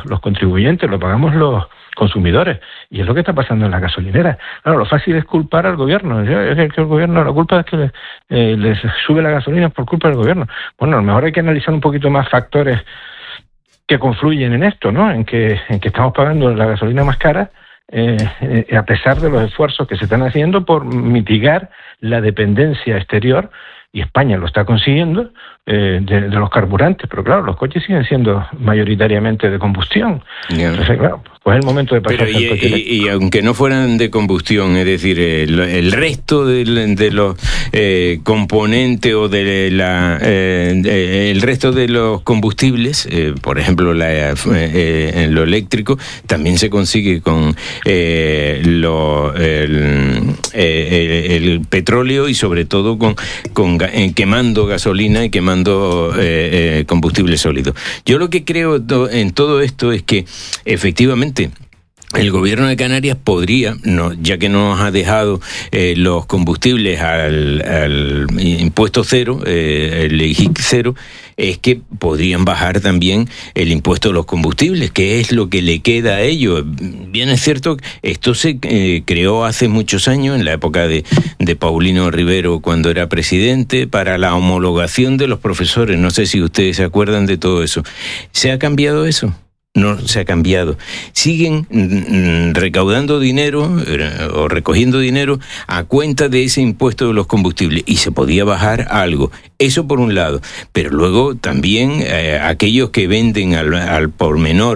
los contribuyentes, lo pagamos los consumidores, y es lo que está pasando en la gasolinera. Claro, lo fácil es culpar al gobierno. Es que el gobierno, la culpa es que les sube la gasolina por culpa del gobierno. Bueno, a lo mejor hay que analizar un poquito más factores que confluyen en esto, ¿no? En que estamos pagando la gasolina más cara, a pesar de los esfuerzos que se están haciendo por mitigar la dependencia exterior, y España lo está consiguiendo, de los carburantes, pero claro, los coches siguen siendo mayoritariamente de combustión. Entonces, claro, pues es el momento de pasar al coche eléctrico. Y aunque no fueran de combustión, es decir, el resto de los componentes o de el resto de los combustibles, por ejemplo, en lo eléctrico, también se consigue con el petróleo y sobre todo con quemando gasolina y quemando combustible sólido. Yo lo que creo en todo esto es que efectivamente el gobierno de Canarias podría, ya que nos ha dejado los combustibles al impuesto cero, el IGIC cero, es que podrían bajar también el impuesto a los combustibles, que es lo que le queda a ellos. Bien es cierto, esto se creó hace muchos años, en la época de Paulino Rivero, cuando era presidente, para la homologación de los profesores. No sé si ustedes se acuerdan de todo eso. ¿Se ha cambiado eso? No se ha cambiado. Siguen recaudando dinero o recogiendo dinero a cuenta de ese impuesto de los combustibles, y se podía bajar algo. Eso por un lado. Pero luego también aquellos que venden al por menor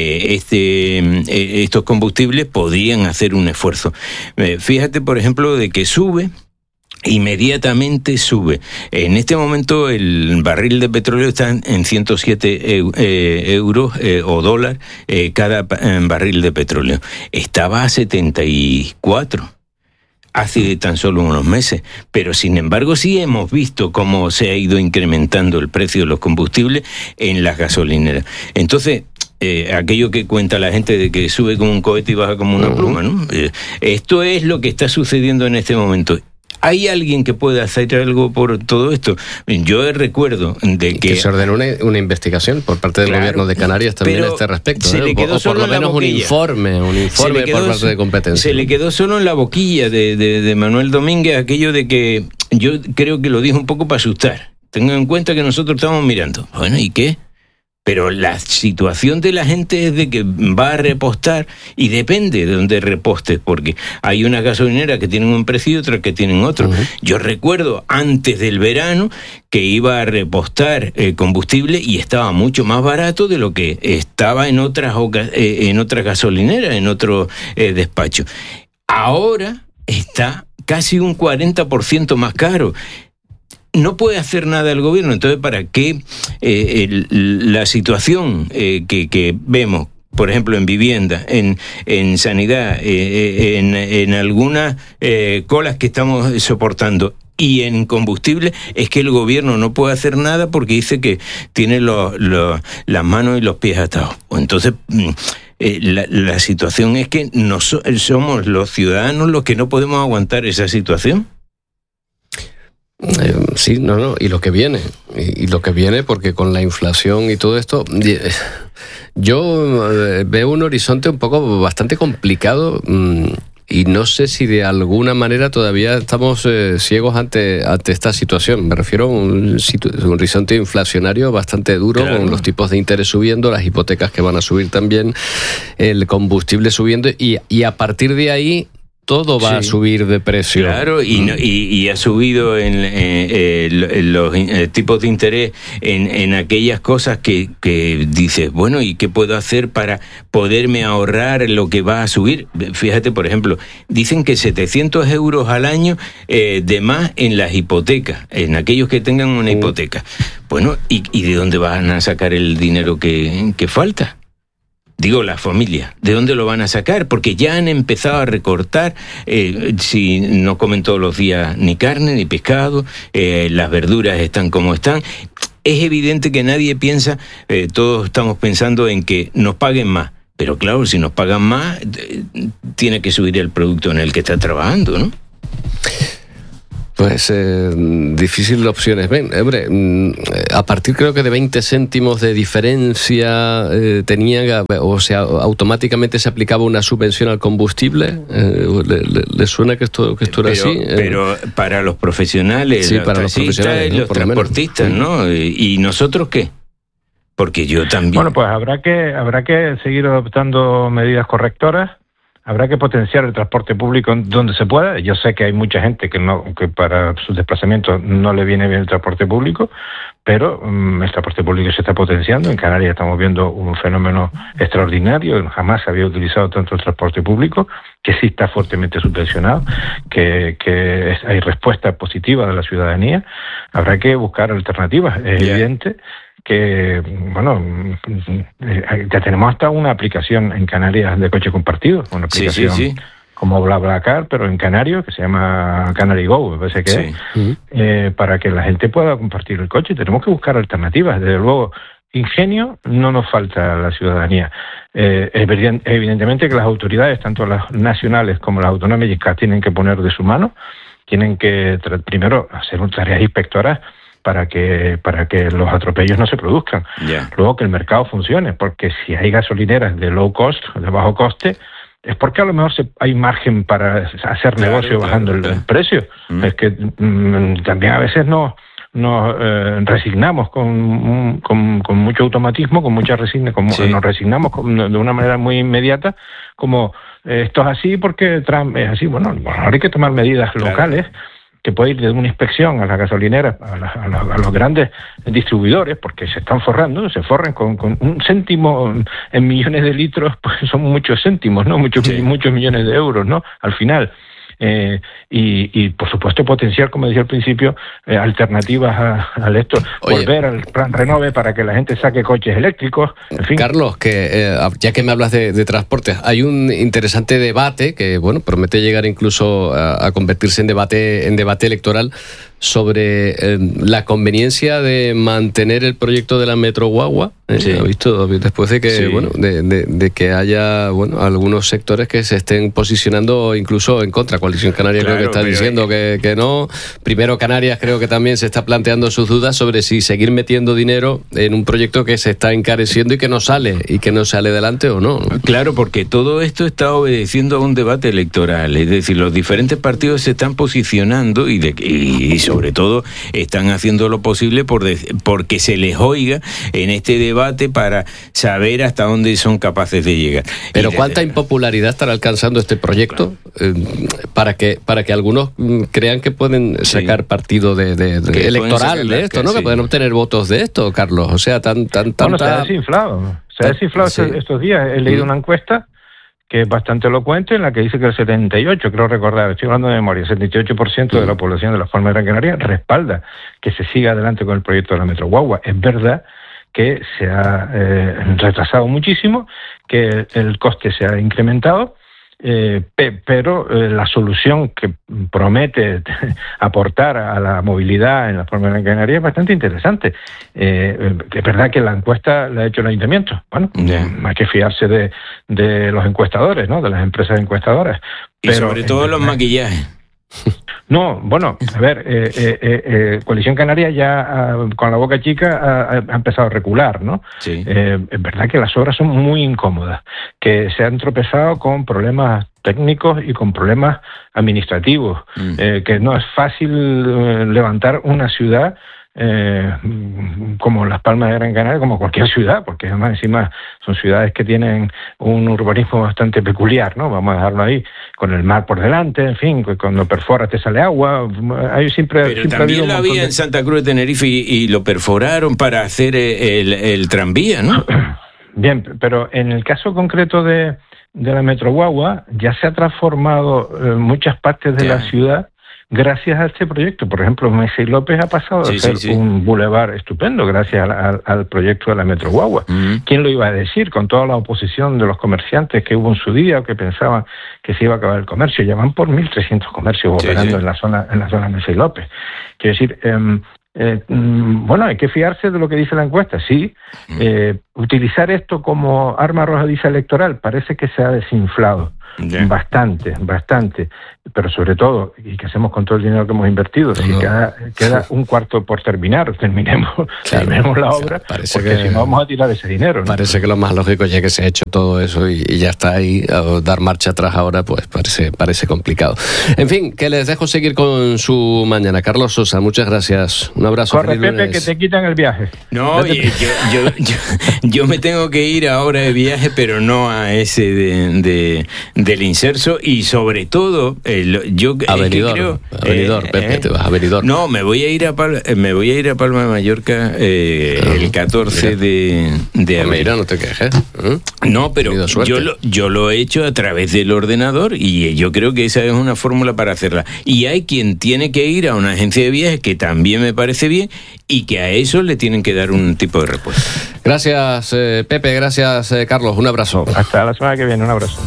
estos combustibles podrían hacer un esfuerzo. Fíjate, por ejemplo, de que inmediatamente sube. En este momento el barril de petróleo está en 107 euros o dólar cada barril de petróleo. Estaba a 74 hace tan solo unos meses, pero sin embargo sí hemos visto cómo se ha ido incrementando el precio de los combustibles en las gasolineras. Entonces, aquello que cuenta la gente de que sube como un cohete y baja como una pluma, ¿no? Esto es lo que está sucediendo en este momento. ¿Hay alguien que pueda hacer algo por todo esto? Yo recuerdo de que se ordenó una investigación por parte del gobierno de Canarias también a este respecto. Se le quedó solo por lo menos un informe por parte de competencia. Se le quedó solo en la boquilla de Manuel Domínguez aquello de que yo creo que lo dijo un poco para asustar. Tengan en cuenta que nosotros estamos mirando. Bueno, ¿y qué? Pero la situación de la gente es de que va a repostar, y depende de dónde repostes, porque hay unas gasolineras que tienen un precio y otras que tienen otro. Uh-huh. Yo recuerdo antes del verano que iba a repostar combustible y estaba mucho más barato de lo que estaba en otras gasolineras, en otro despacho. Ahora está casi un 40% más caro. No puede hacer nada el gobierno. Entonces, ¿para qué la situación que vemos, por ejemplo, en vivienda, en sanidad, en algunas colas que estamos soportando, y en combustible, es que el gobierno no puede hacer nada porque dice que tiene las manos y los pies atados? Entonces, la situación es que somos los ciudadanos los que no podemos aguantar esa situación. Sí, y lo que viene, porque con la inflación y todo esto, yo veo un horizonte un poco bastante complicado, y no sé si de alguna manera todavía estamos ciegos ante esta situación. Me refiero a un horizonte inflacionario bastante duro, claro, con los tipos de interés subiendo, las hipotecas que van a subir también, el combustible subiendo, y a partir de ahí todo va a subir de precio. Claro, y ha subido en los tipos de interés en aquellas cosas que dices, bueno, ¿y qué puedo hacer para poderme ahorrar lo que va a subir? Fíjate, por ejemplo, dicen que 700 euros al año de más en las hipotecas, en aquellos que tengan una hipoteca. Bueno, ¿y de dónde van a sacar el dinero que falta? Digo, las familias, ¿de dónde lo van a sacar? Porque ya han empezado a recortar, si no comen todos los días ni carne ni pescado, las verduras están como están. Es evidente que nadie piensa, todos estamos pensando en que nos paguen más. Pero claro, si nos pagan más, tiene que subir el producto en el que está trabajando, ¿no? Pues difícil opciones. Ven, hombre, a partir creo que de 20 céntimos de diferencia automáticamente se aplicaba una subvención al combustible. ¿Le suena que esto era así? Pero para los profesionales, sí, para los profesionales, y los transportistas, ¿no? ¿Y nosotros qué? Porque yo también... Bueno, pues habrá que seguir adoptando medidas correctoras. Habrá que potenciar el transporte público donde se pueda. Yo sé que hay mucha gente que para sus desplazamientos no le viene bien el transporte público, pero el transporte público se está potenciando. En Canarias estamos viendo un fenómeno extraordinario. Jamás se había utilizado tanto el transporte público, que sí está fuertemente subvencionado, que hay respuesta positiva de la ciudadanía. Habrá que buscar alternativas. Es evidente que, bueno, ya tenemos hasta una aplicación en Canarias de coche compartido, una aplicación como BlaBlaCar, pero en canario, que se llama Canary Go, me parece que es, para que la gente pueda compartir el coche. Tenemos que buscar alternativas. Desde luego, ingenio no nos falta a la ciudadanía. Evidentemente que las autoridades, tanto las nacionales como las autonómicas, tienen que poner de su mano, tienen que primero hacer tareas inspectoras para que los atropellos no se produzcan. Luego que el mercado funcione, porque si hay gasolineras de low cost, de bajo coste, es porque a lo mejor hay margen para hacer negocio bajando el precio. Es que también a veces nos resignamos con mucho automatismo, con mucha nos resignamos de una manera muy inmediata, como esto es así porque Trump es así. Bueno, ahora hay que tomar medidas locales, que puede ir de una inspección a las gasolineras, a los grandes distribuidores, porque se forran con un céntimo en millones de litros, pues son muchos céntimos, ¿no? Muchos millones de euros, ¿no? Al final. Y por supuesto potenciar, como decía al principio, alternativas al esto. Oye, volver al plan Renove para que la gente saque coches eléctricos, en fin. Carlos, que ya que me hablas de transportes, hay un interesante debate que, bueno, promete llegar incluso a convertirse en debate electoral sobre la conveniencia de mantener el proyecto de la Metro Guagua, ¿ha visto? Después de que de que haya algunos sectores que se estén posicionando incluso en contra. Coalición Canaria creo que está diciendo que no. Primero Canarias creo que también se está planteando sus dudas sobre si seguir metiendo dinero en un proyecto que se está encareciendo y que no sale adelante o no. Claro, porque todo esto está obedeciendo a un debate electoral, es decir, los diferentes partidos se están posicionando y sobre todo están haciendo lo posible porque se les oiga en este debate para saber hasta dónde son capaces de llegar. Pero ¿cuánta impopularidad estará alcanzando este proyecto para que algunos crean que pueden sacar partido de electoral de esto, ¿no? Que pueden obtener votos de esto, Carlos? O sea, se ha desinflado. Estos días. He leído una encuesta que es bastante elocuente, en la que dice que el 78%, creo recordar, estoy hablando de memoria, el 78% de la población de la Palma de Gran Canaria respalda que se siga adelante con el proyecto de la Metro Guagua. Es verdad que se ha retrasado muchísimo, que el coste se ha incrementado, pero la solución que promete aportar a la movilidad en la Palma de Gran Canaria es bastante interesante. Es verdad que la encuesta la ha hecho el ayuntamiento. Bueno, hay que fiarse de los encuestadores, ¿no? De las empresas encuestadoras. Y sobre todo los maquillajes. No, bueno, a ver, Coalición Canaria ya con la boca chica ha empezado a recular, ¿no? Sí. Es verdad que las obras son muy incómodas, que se han tropezado con técnicos y con problemas administrativos, que no es fácil levantar una ciudad como Las Palmas de Gran Canaria, como cualquier ciudad, porque además encima son ciudades que tienen un urbanismo bastante peculiar, ¿no? Vamos a dejarlo ahí, con el mar por delante, en fin, cuando perforas te sale agua. Pero también lo había en Santa Cruz de Tenerife y lo perforaron para hacer el tranvía, ¿no? Bien, pero en el caso concreto de la Metro Guagua ya se ha transformado muchas partes de la ciudad gracias a este proyecto. Por ejemplo, Mesa y López ha pasado a ser un bulevar estupendo gracias al proyecto de la Metro Guagua. ¿Quién lo iba a decir? Con toda la oposición de los comerciantes que hubo en su día, que pensaban que se iba a acabar el comercio. Ya van por 1.300 comercios operando en la zona Mesa y López. Quiero decir, bueno, hay que fiarse de lo que dice la encuesta, sí. Utilizar esto como arma arrojadiza electoral parece que se ha desinflado. bastante, pero sobre todo, ¿y qué hacemos con todo el dinero que hemos invertido? Si queda un cuarto por terminar, terminemos la obra, porque si no vamos a tirar ese dinero, ¿no? Parece que lo más lógico, ya que se ha hecho todo eso y ya está ahí, dar marcha atrás ahora, pues parece complicado. En fin, que les dejo seguir con su mañana. Carlos Sosa, muchas gracias. Un abrazo. Corre, Pepe, que te quitan el viaje. No, yo me tengo que ir ahora de viaje, pero no a ese del Inserso, y sobre todo a Benidorm, Pepe, te vas a Benidorm. No, me voy a ir a Palma de Mallorca el 14 de abril. Mira, no te quejes. No, pero yo lo he hecho a través del ordenador y yo creo que esa es una fórmula para hacerla. Y hay quien tiene que ir a una agencia de viajes, que también me parece bien, y que a eso le tienen que dar un tipo de respuesta. Gracias, Pepe, gracias, Carlos, un abrazo. Hasta la semana que viene, un abrazo.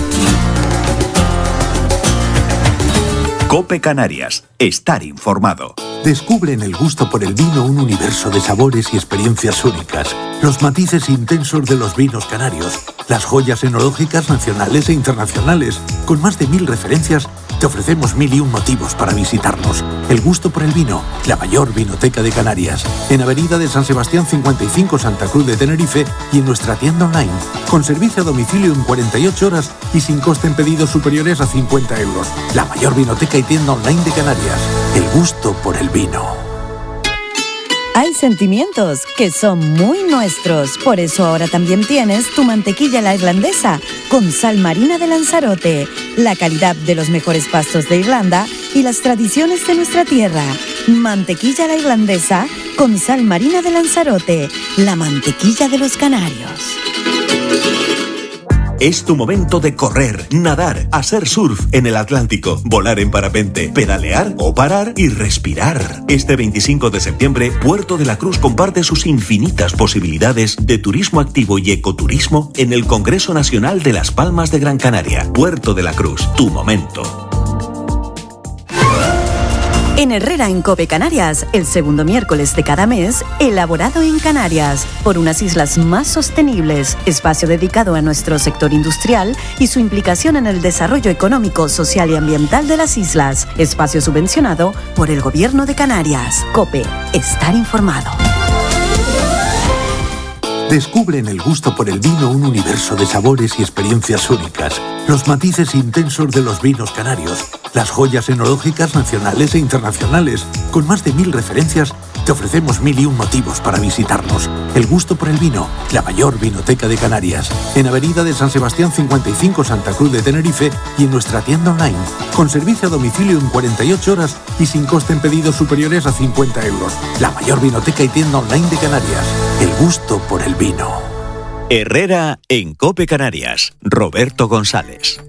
COPE Canarias. Estar informado. Descubre en el gusto por el vino un universo de sabores y experiencias únicas. Los matices intensos de los vinos canarios. Las joyas enológicas nacionales e internacionales. Con más de 1000 referencias, te ofrecemos 1001 motivos para visitarnos. El gusto por el vino, la mayor vinoteca de Canarias. En Avenida de San Sebastián 55, Santa Cruz de Tenerife, y en nuestra tienda online. Con servicio a domicilio en 48 horas y sin coste en pedidos superiores a 50 euros. La mayor vinoteca y tienda online de Canarias. El gusto por el vino. Hay sentimientos que son muy nuestros, por eso ahora también tienes tu mantequilla la irlandesa con sal marina de Lanzarote, la calidad de los mejores pastos de Irlanda y las tradiciones de nuestra tierra. Mantequilla la irlandesa con sal marina de Lanzarote, la mantequilla de los canarios. Es tu momento de correr, nadar, hacer surf en el Atlántico, volar en parapente, pedalear o parar y respirar. Este 25 de septiembre, Puerto de la Cruz comparte sus infinitas posibilidades de turismo activo y ecoturismo en el Congreso Nacional de Las Palmas de Gran Canaria. Puerto de la Cruz, tu momento. En Herrera en COPE Canarias, el segundo miércoles de cada mes, elaborado en Canarias, por unas islas más sostenibles, espacio dedicado a nuestro sector industrial y su implicación en el desarrollo económico, social y ambiental de las islas, espacio subvencionado por el Gobierno de Canarias. COPE, estar informado. Descubre en el gusto por el vino un universo de sabores y experiencias únicas. Los matices intensos de los vinos canarios. Las joyas enológicas nacionales e internacionales. Con más de 1000 referencias, te ofrecemos 1001 motivos para visitarnos. El gusto por el vino, la mayor vinoteca de Canarias. En Avenida de San Sebastián 55, Santa Cruz de Tenerife, y en nuestra tienda online. Con servicio a domicilio en 48 horas y sin coste en pedidos superiores a 50 euros. La mayor vinoteca y tienda online de Canarias. El gusto por el vino. Herrera en COPE Canarias. Roberto González.